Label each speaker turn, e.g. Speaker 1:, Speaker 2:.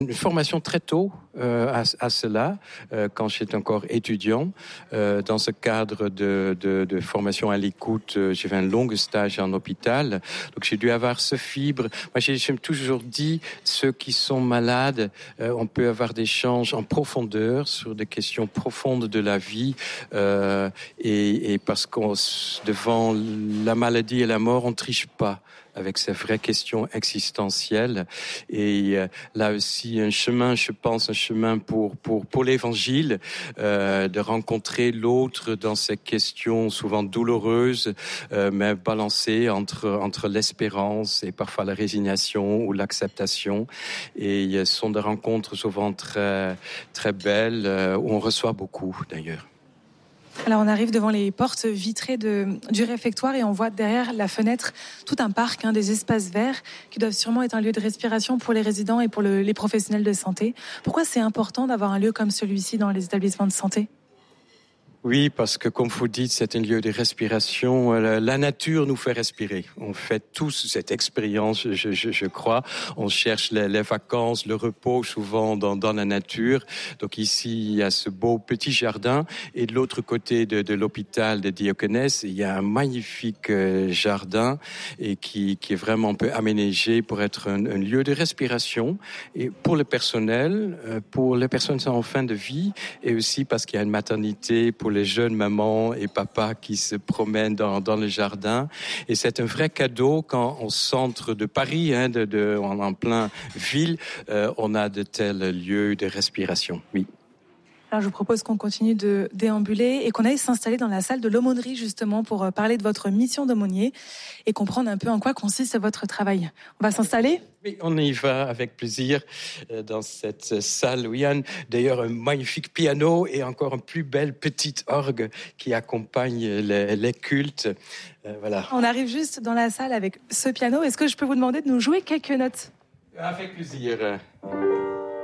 Speaker 1: Une formation très tôt à cela, quand j'étais encore étudiant. Dans ce cadre de formation à l'écoute, j'ai fait un long stage en hôpital. Donc j'ai dû avoir ce fibre. Moi, j'ai toujours dit, ceux qui sont malades, on peut avoir des échanges en profondeur sur des questions profondes de la vie. Et parce qu'on devant la maladie et la mort, on triche pas avec ces vraies questions existentielles. Et là aussi, un chemin pour l'évangile, de rencontrer l'autre dans ces questions souvent douloureuses, mais balancées entre l'espérance et parfois la résignation ou l'acceptation. Et ce sont des rencontres souvent très, très belles, où on reçoit beaucoup d'ailleurs.
Speaker 2: Alors on arrive devant les portes vitrées du réfectoire et on voit derrière la fenêtre tout un parc, des espaces verts qui doivent sûrement être un lieu de respiration pour les résidents et pour les professionnels de santé. Pourquoi c'est important d'avoir un lieu comme celui-ci dans les établissements de santé ?
Speaker 1: Oui, parce que comme vous dites, c'est un lieu de respiration. La nature nous fait respirer. On fait tous cette expérience, je crois. On cherche les vacances, le repos souvent dans la nature. Donc ici, il y a ce beau petit jardin. Et de l'autre côté de l'hôpital de Diaconesse, il y a un magnifique jardin et qui est vraiment un peu aménagé pour être un lieu de respiration. Et pour le personnel, pour les personnes en fin de vie, et aussi parce qu'il y a une maternité pour les jeunes mamans et papas qui se promènent dans le jardin. Et c'est un vrai cadeau quand au centre de Paris, en plein ville, on a de tels lieux de respiration. Oui.
Speaker 2: Alors je vous propose qu'on continue de déambuler et qu'on aille s'installer dans la salle de l'aumônerie justement pour parler de votre mission d'aumônier et comprendre un peu en quoi consiste votre travail. On va s'installer ?
Speaker 1: Oui, on y va avec plaisir dans cette salle où il y a d'ailleurs un magnifique piano et encore une plus belle petite orgue qui accompagne les cultes. Voilà.
Speaker 2: On arrive juste dans la salle avec ce piano. Est-ce que je peux vous demander de nous jouer quelques notes ?
Speaker 1: Avec plaisir.